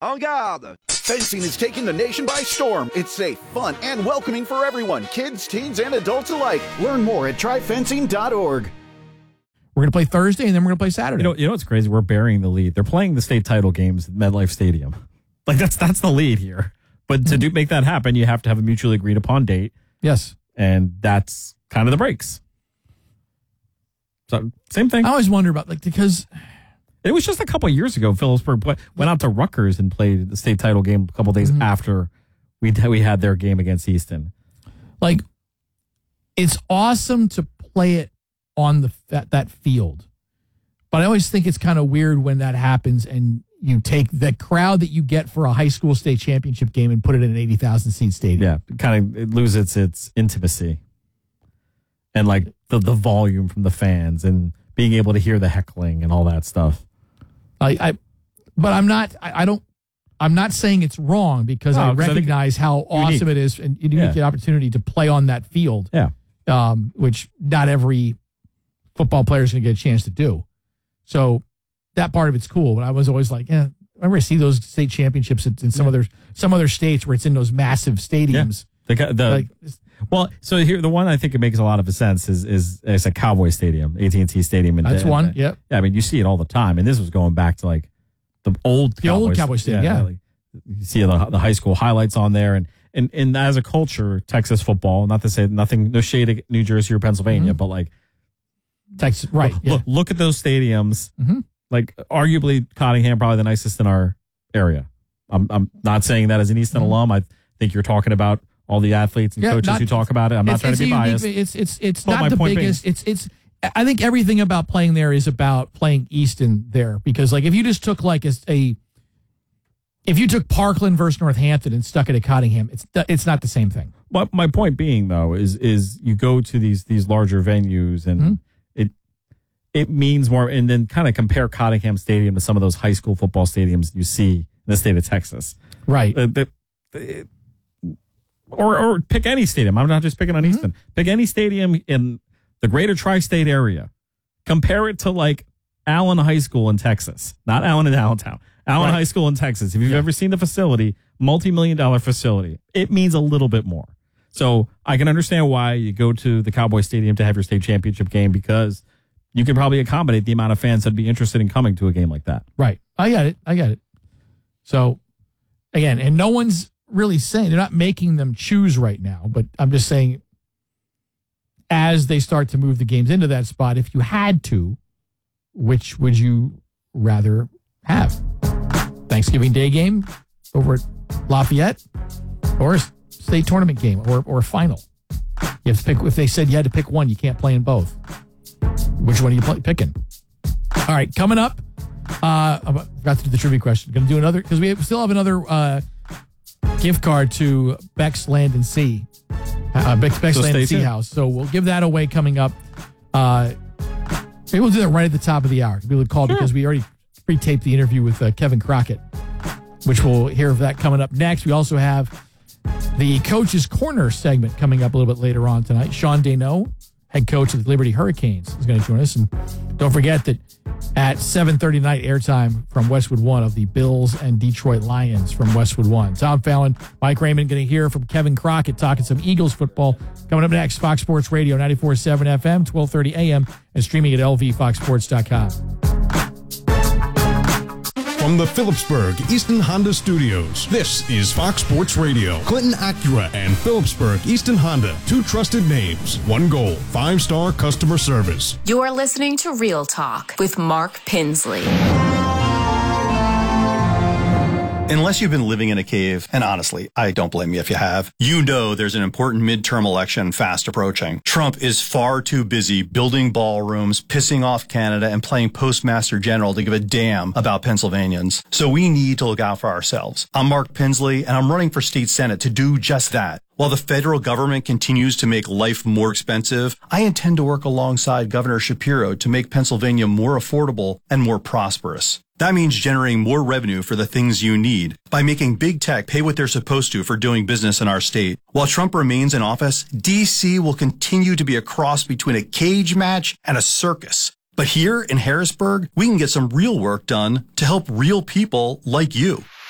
En garde! Fencing is taking the nation by storm. It's safe, fun, and welcoming for everyone, kids, teens, and adults alike. Learn more at tryfencing.org. We're going to play Thursday, and then we're going to play Saturday. You know what's crazy? We're burying the lead. They're playing the state title games at MetLife Stadium. Like, that's the lead here. But to make that happen, you have to have a mutually agreed upon date. Yes. And that's kind of the breaks. So, same thing. I always wonder about, because it was just a couple of years ago, Phillipsburg went out to Rutgers and played the state title game a couple of days after we had their game against Easton. Like, it's awesome to play it on that field. But I always think it's kind of weird when that happens and you take the crowd that you get for a high school state championship game and put it in an 80,000 seat stadium. Yeah, it loses its intimacy and like the volume from the fans and being able to hear the heckling and all that stuff. But I'm not saying it's wrong because I recognize how awesome it is and you get the opportunity to play on that field. Yeah. Which not every football player is going to get a chance to do. So that part of it's cool. But I was always like, remember I see those state championships in some other states where it's in those massive stadiums. Yeah. So here, the one I think it makes a lot of sense is a Cowboy Stadium, AT&T Stadium. That's one. Yep. Yeah. I mean, you see it all the time, and this was going back to like the old Cowboy Stadium. Yeah. Like, you see the high school highlights on there, and as a culture, Texas football. Not to say no shade at New Jersey or Pennsylvania, but like Texas, right? Look at those stadiums. Like arguably Cottingham, probably the nicest in our area. I'm not saying that as an Easton alum. I think you're talking about all the athletes and coaches who talk about it. I'm not trying to be biased. It's not the biggest. It's. I think everything about playing there is about playing Easton there because like if you just took like if you took Parkland versus Northampton and stuck it at Cottingham, it's not the same thing. But my point being though is you go to these larger venues and it means more, and then kind of compare Cottingham Stadium to some of those high school football stadiums you see in the state of Texas. Right. Or pick any stadium. I'm not just picking on Easton. Pick any stadium in the greater tri-state area. Compare it to like Allen High School in Texas. Not Allen in Allentown. Allen High School in Texas. If you've ever seen the facility, multi-million-dollar facility, it means a little bit more. So I can understand why you go to the Cowboy Stadium to have your state championship game because you can probably accommodate the amount of fans that'd be interested in coming to a game like that. Right. I get it. So, again, and no one's really saying, they're not making them choose right now, but I'm just saying as they start to move the games into that spot, if you had to, which would you rather have? Thanksgiving Day game over at Lafayette or a state tournament game or a final? You have to pick. If they said you had to pick one, you can't play in both. Which one are you picking? All right, coming up, I forgot to do the trivia question. Going to do another, because we still have another gift card to Beck's Land and Sea. Beck's Land and Sea House. So we'll give that away coming up. Maybe we'll do that right at the top of the hour. We'll call because we already pre-taped the interview with Kevin Crockett, which we'll hear of that coming up next. We also have the Coach's Corner segment coming up a little bit later on tonight. Sean Desneaux, head coach of the Liberty Hurricanes, is going to join us. And don't forget that at 7:30 tonight, airtime from Westwood One of the Bills and Detroit Lions from Westwood One. Tom Fallon, Mike Raymond, going to hear from Kevin Crockett talking some Eagles football. Coming up next, Fox Sports Radio, 94.7 FM, 12:30 a.m., and streaming at lvfoxsports.com. From the Phillipsburg Easton Honda Studios, this is Fox Sports Radio. Clinton Acura and Phillipsburg Easton Honda, two trusted names, one goal, 5-star customer service. You're listening to Real Talk with Mark Pinsley. Unless you've been living in a cave, and honestly, I don't blame you if you have, you know there's an important midterm election fast approaching. Trump is far too busy building ballrooms, pissing off Canada, and playing Postmaster General to give a damn about Pennsylvanians. So we need to look out for ourselves. I'm Mark Pinsley, and I'm running for state senate to do just that. While the federal government continues to make life more expensive, I intend to work alongside Governor Shapiro to make Pennsylvania more affordable and more prosperous. That means generating more revenue for the things you need by making big tech pay what they're supposed to for doing business in our state. While Trump remains in office, D.C. will continue to be a cross between a cage match and a circus. But here in Harrisburg, we can get some real work done to help real people like you.